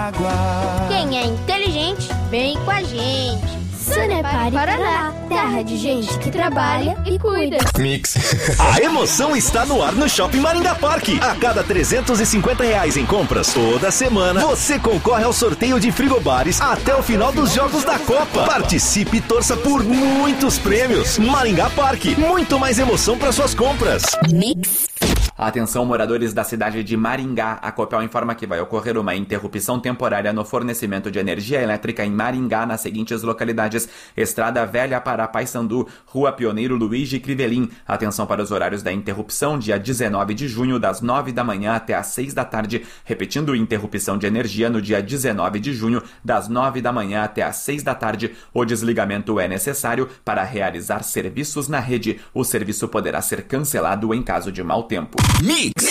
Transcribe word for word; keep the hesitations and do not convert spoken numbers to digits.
água. Quem é inteligente, vem com a gente. Sanepar e Paraná, terra de gente que trabalha e cuida. Mix. A emoção está no ar no Shopping Maringá Parque. A cada trezentos e cinquenta reais em compras toda semana, você concorre ao sorteio de frigobares até o final dos Jogos da Copa. Participe e torça por muitos prêmios. Maringá Parque, muito mais emoção para suas compras. Mix. Atenção, moradores da cidade de Maringá. A Copel informa que vai ocorrer uma interrupção temporária no fornecimento de energia elétrica em Maringá nas seguintes localidades: Estrada Velha para Paissandu, Rua Pioneiro Luiz de Crivelin. Atenção para os horários da interrupção, dia dezenove de junho, das nove da manhã até às seis da tarde. Repetindo, interrupção de energia no dia dezenove de junho, das nove da manhã até às seis da tarde. O desligamento é necessário para realizar serviços na rede. O serviço poderá ser cancelado em caso de mau tempo. Mix.